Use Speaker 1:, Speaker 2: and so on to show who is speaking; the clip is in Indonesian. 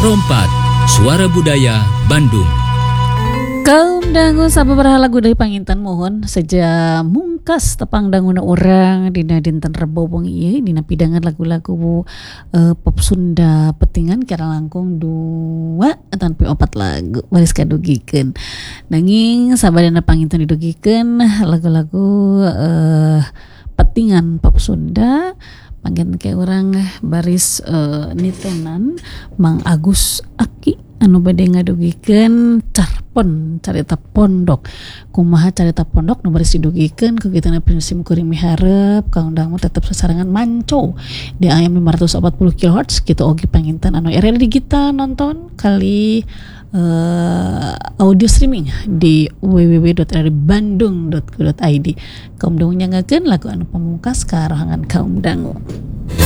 Speaker 1: Rompat, Suara Budaya Bandung.
Speaker 2: Kaum dangu sababaraha lagu dari panginten mohon saja mungkas tepang danguna orang dina dinten Rebo bengi ieu dina pidangan lagu-lagu pop Sunda petingan kira langkung 2 tanpa 4 lagu baris kadugikeun. Nanging sabadana panginten didugikeun lagu-lagu petingan pop Sunda panggen ke orang baris nitenan Mang Agus Aki anu bade ngadugikeun carita pondok kumaha carita pondok nu baris didugikeun kegiatan prinsip kuring miharep kaung dangu tetep sasarangan manco di AM 540 kHz kitu oge panginten anu area digital nonton kali audio streaming di www.rdbandung.co.id. Kaum dangu nyangakeun lagu anu pamungkas karohangan kaum dangu.